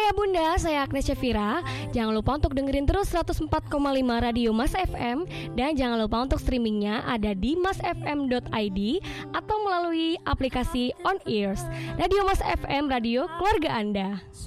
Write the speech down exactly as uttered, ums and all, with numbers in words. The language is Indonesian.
Ayah bunda, saya Agnes Syafira. Jangan lupa untuk dengerin terus seratus empat koma lima Radio Mas F M. Dan jangan lupa untuk streamingnya ada di mas f m dot i d atau melalui aplikasi On Ears. Radio Mas F M, radio keluarga Anda.